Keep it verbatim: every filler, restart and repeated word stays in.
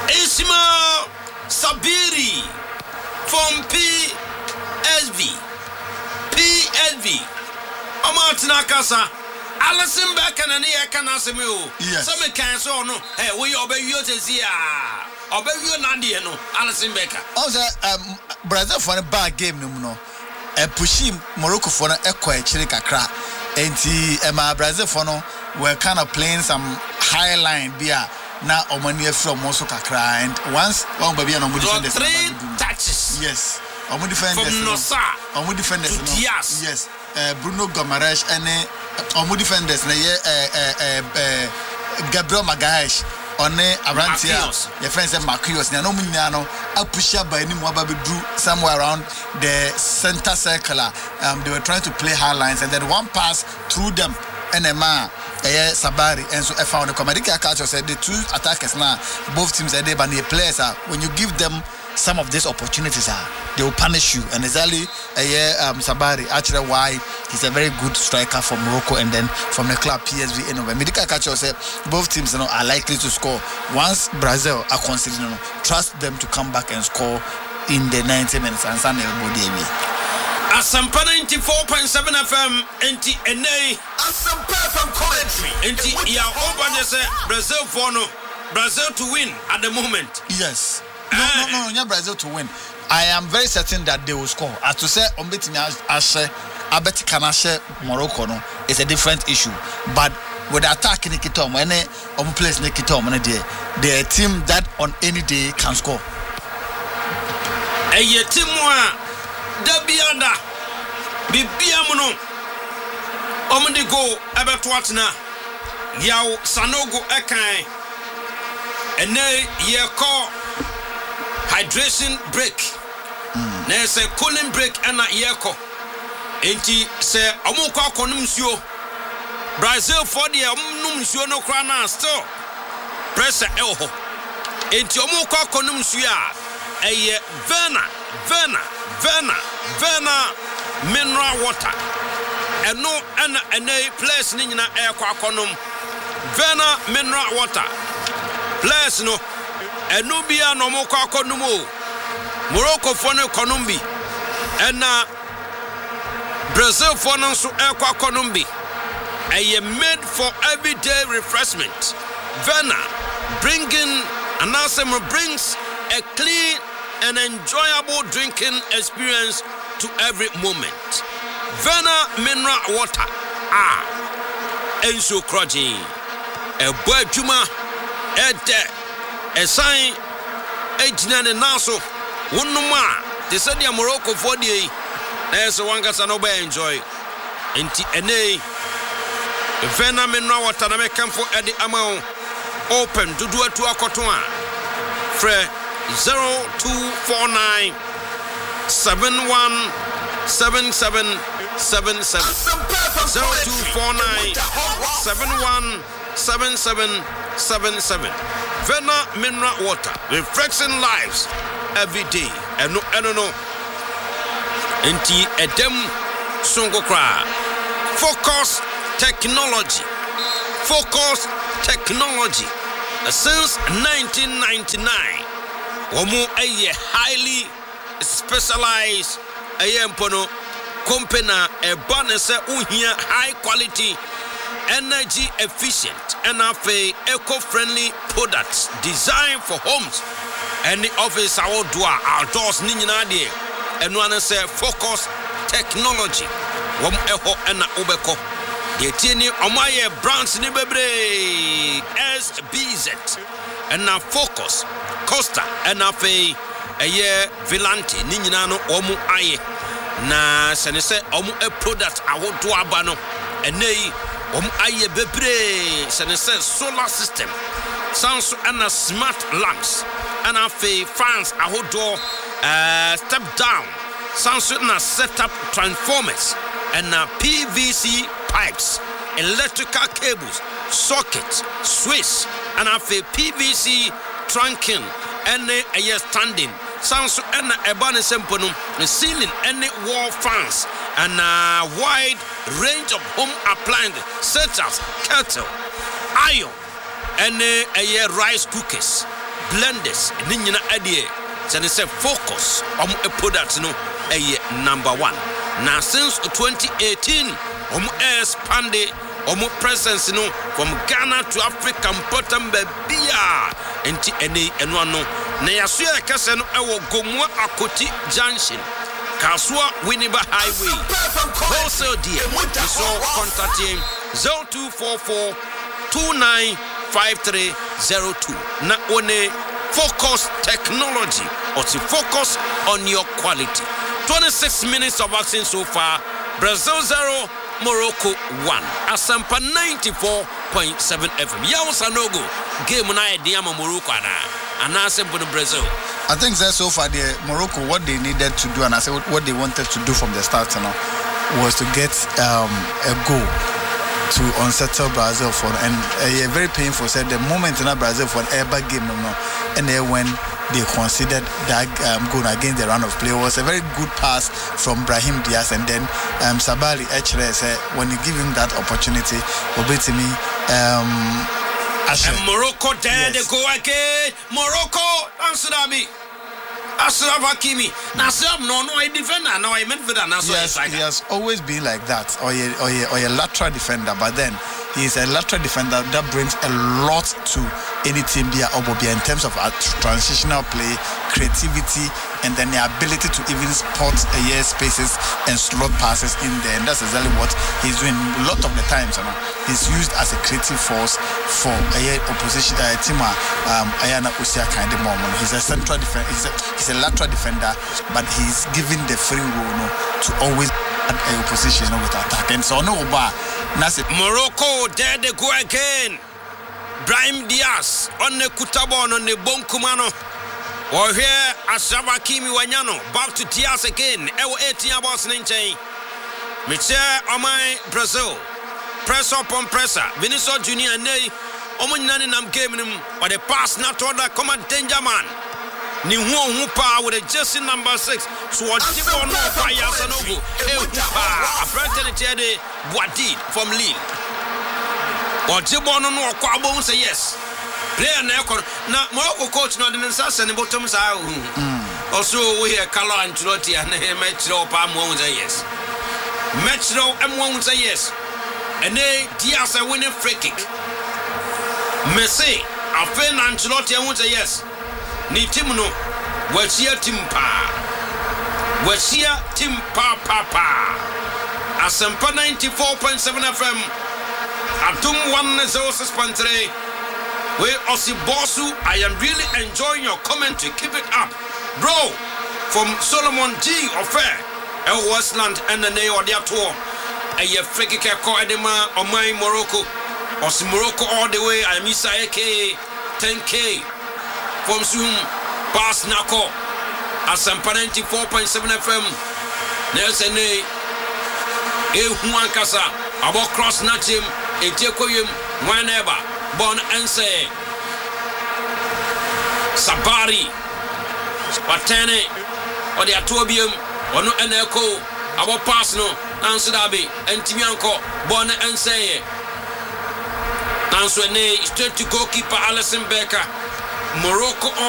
Ismail Sabiri from P S V. P S V. Omatina Kasa. Alison Becker and Nia Canasimo. Yes. Some can so no. Hey, we obey you to see. Obey you, Nandia, no. Alison Becker. Also, um, Brazil for a bad game, no. A pushing Morocco for a quiet chilica crack. And the Brazil for no were kind of playing some high line beer. Now, Omania from Mosoka cry. And once, one baby and Omu defenders. Three touches. Yes. Omu defenders. From Nosa. Omu defenders. Yes. Yes. Uh, Bruno Gomaresh and uh, Omu defenders. Uh, uh, uh, Gabriel Magash. On Abrantia, your friends and Marcus, Nanomiano, a push up by any more drew somewhere around the center circle. Um, they were trying to play high lines, and then one pass through them, and a man, Sabari, and so I found the Comadika culture said the two attackers now, both teams are there, but the players are when you give them some of these opportunities, are they will punish you. And exactly a year, um, Sabari, actually, why he's a very good striker from Morocco and then from the club P S V. And Medical culture said both teams you know, are likely to score. Once Brazil are considering, you know, trust them to come back and score in the ninety minutes and Sunday everybody away. Asampa ninety-four point seven F M Enti Ene Asampa from commentary Enti ya over just Brazil for no Brazil to win at the moment. Yes. No, no, no, no, Brazil to win. I am very certain that they will score. As to say, Ombetimi Ashe, Abeti Kanashe, Morocco, no, it's a different issue. But with the attack in Nikitom, when they on place Nikitom, they're a team that on any day can score. A team one, Dabianda, Bibiamono, Omandi go, Abertwatna, Yao Sanogo Ekai, and they ye call. Hydration break. Mm. There's a cooling break and a yeko. Enti se amuka konumsio. Brazil for the amnumsio no crana still. Pressure elho. Enti amuka konumsio. Eye Verna, Verna, Verna, Verna mineral water. And no and a place nina air konum. Verna mineral water. Place no. Enubia no mo kwa konumo Morocco for no konumbi and uh, Brazil for no so e kwa konumbi a made for everyday refreshment. Verna bringing Anasem brings a clean and enjoyable drinking experience to every moment. Verna mineral water ah enso kroji e boy juma e de a sign, a Jinan and Naso, one no more. They said the Morocco for the there's one gas and obey enjoy. Inti Ene Vena Mineral Water American for Eddie Amount open to do it to a cotton. Fre zero two four nine seven one seven seven seven seven zero two four nine seven one seven seven seven seven. Verna mineral water, refreshing lives every day. And no, I don't know. Enti edem songo kra. Focus technology. Focus technology. Since nineteen ninety-nine, Omo a highly specialized ayempono company a bonus uhia high quality, energy efficient and eco-friendly products designed for homes and the office outdoor outdoors ninyina de and one say focus technology wom eho and obeko de tini omaye brands ni bebre S B Z and now focus Costa and afe eye Vilante ninyina no omu aye na sene se omu a product outdoor aba no and nei Um aye bebre sene se solar system sounds and a smart lamps and a fans ahodo uh step down sounds and a setup transformers and a P V C pipes electrical cables sockets switch and a P V C trunking and a standing sounds and a banner semponum the ceiling and wall fans and a wide range of home appliances such as kettle, iron, and a, a rice cookers. blenders ne nyina adie sɛ ne sɛ Focus ɔmo a product no ɛyɛ number one. Now since twenty eighteen ɔmo expanded ɔmo presence no from Ghana to Africa important bebia enti ene eno ano na yaso ya kase no ɛwɔ Gomua Akoti Junction Kasua Winneba Highway wholesale dear so contact him zero two four four two nine five three zero two na one Focus technology or to focus on your quality. Twenty-six minutes of action so far. Brazil zero, Morocco one. Asampa ninety-four point seven F M. Yaw Sanogo game na Diamo Morocco and Asampa Brazil. I think that so far the Morocco what they needed to do and I said what they wanted to do from the start, you know, was to get um, a goal to unsettle Brazil for and a uh, very painful said the moment in Brazil for an ever game, you know, and then when they considered that um, goal against the run of play was a very good pass from Brahim Diaz and then um, Sabali Echere said when you give him that opportunity, Obetimi um, and Morocco there yes. They go again. Morocco answer me. Ashraf Hakimi. Now, no, no, I defender. No, I meant for that. Yes, he has always been like that, or a, or a, or a lateral defender. But then he is a lateral defender that brings a lot to any team there, Obobia, in terms of a transitional play, creativity, and then the ability to even spot a year spaces and slot passes in there. And that's exactly what he's doing. A lot of the times, you know, he's used as a creative force for a year opposition uh, team. Um, Ayana Usia kind of moment. He's a central defender. He's a, he's a lateral defender, but he's given the free role, you know, to always add a opposition, you know, with attack. And so no, but Morocco there they go again. Brahim Diaz on the Kutabon on the Bonkumano. Or here Ashraf Hakimi Wanyano back to Diaz again. Ewo eighteen about ninety. Michel Omai Brazil. Press up on presser. Vinicius Junior Ney. Omunani nam game him or the pass not order come a danger man. Ni huo hupa with a jersey number six. So what you want no fire Sanogo. Eh hupa. Apparently Tede Boadi from Lille. What you want no kwabo say yes. Player na na Morocco coach no didn't say any bottom side. Also we hear Carlo Ancelotti and Metro Pam won't say yes. Metro M won't say yes. And they Diaz a winning free kick. Messi, a fan Ancelotti won't say yes. Ni team no, what's your team pa? What's your team pa pa pa? Asampa ninety-four point seven F M. Atum one zero six point three. We Osibosu, I am really enjoying your commentary. Keep it up, bro. From Solomon G. Offair, El Westland, and the name of their tour. A free kick call Edema or my Morocco. Osi Morocco all the way. I miss A K ten K. From Zoom, Pass Nako. Asampa ninety-four point seven F M. Nelson A. Ehuan Kasa. About cross Nachim. Ejekoyim. Whenever. Bon Ense Sabari Spatene or the Atobium or no Eneko our pass no Ansudabi and Timianko Bon Ense Answene straight to goalkeeper Alison Becker Morocco